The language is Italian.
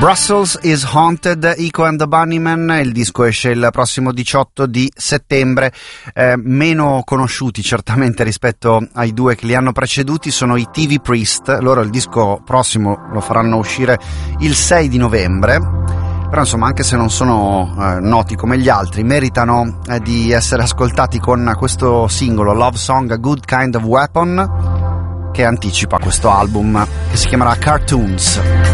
Brussels is Haunted, Echo and the Bunnymen. Il disco esce il prossimo 18 di settembre. Meno conosciuti certamente rispetto ai due che li hanno preceduti sono i TV Priest. Loro il disco prossimo lo faranno uscire il 6 di novembre. Però insomma, anche se non sono noti come gli altri, meritano di essere ascoltati con questo singolo Love Song A Good Kind of Weapon, che anticipa questo album che si chiamerà Cartoons.